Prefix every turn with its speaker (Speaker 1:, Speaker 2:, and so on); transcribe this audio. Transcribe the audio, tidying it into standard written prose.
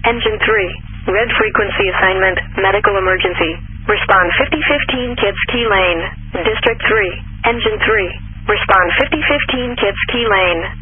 Speaker 1: Engine 3. Red frequency assignment, medical emergency. Respond 5015 Kids Key Lane. District 3. Engine 3. Respond 5015 Kids Key Lane.